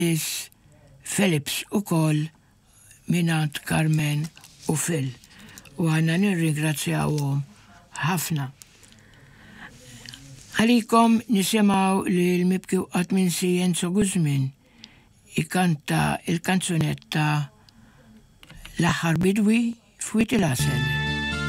Philips u koll minant Carmen u Phil. U għanna nirringrazzjawhom ħafna. Għalikom nisimaw li l-mibki waqt minn Enzo Guzmin ikanta il-kanzunetta L-aħħar bidwi f'Wit il-Asel.